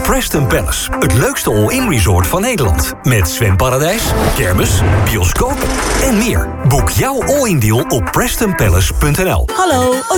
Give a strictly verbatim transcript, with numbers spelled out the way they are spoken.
Preston Palace, het leukste all-in resort van Nederland. Met zwemparadijs, kermis, bioscoop en meer. Boek jouw all-in deal op preston palace punt n l. Hallo,